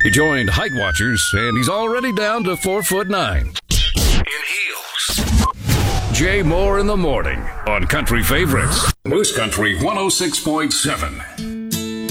He joined Height Watchers, and he's already down to 4'9". In heels. Jay Moore in the morning on Country Favorites. Moose Country 106.7.